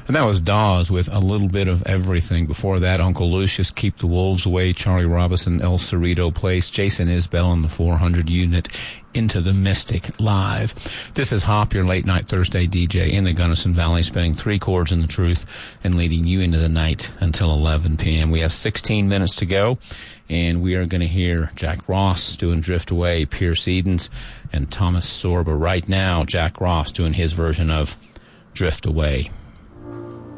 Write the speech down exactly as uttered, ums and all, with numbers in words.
And that was Dawes with a little bit of everything. Before that, Uncle Lucius, Keep the Wolves Away, Charlie Robison, El Cerrito Place, Jason Isbell and the four hundred unit, Into the Mystic live. This is Hop, your late night Thursday D J in the Gunnison Valley, spinning three chords in the truth and leading you into the night until eleven p.m. We have sixteen minutes to go, and we are going to hear Jack Ross doing Drift Away, Pierce Edens, and Thomas Sorba. Right now, Jack Ross doing his version of Drift Away.